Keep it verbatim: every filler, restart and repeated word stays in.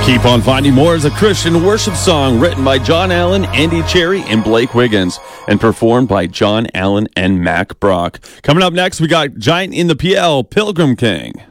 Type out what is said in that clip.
Keep on Finding More is a Christian worship song written by John Allen, Andy Cherry, and Blake Wiggins, and performed by John Allen and Mac Brock. Coming up next, we got Giant in the P L, Pilgrim King.